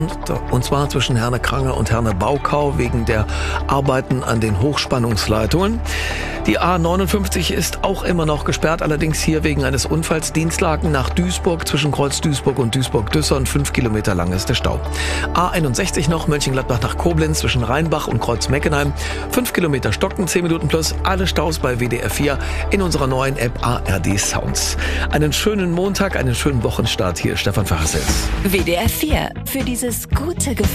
Und zwar zwischen Herne-Krange und Herne-Baukau wegen der Arbeiten an den Hochspannungsleitungen. Die A59 ist auch immer noch gesperrt, allerdings hier wegen eines Unfalls Dienstlaken nach Duisburg. Zwischen Kreuz Duisburg und Duisburg-Düssern 5 Kilometer lang ist der Stau. A61 noch, Mönchengladbach nach Koblenz zwischen Rheinbach und Kreuz-Meckenheim. 5 Kilometer stocken, 10 Minuten plus. Alle Staus bei WDR 4 in unserer neuen App ARD Sounds. Einen schönen Montag, einen schönen Wochenstart. Hier ist Stefan Verhassels. WDR 4 für dieses gute Gefühl.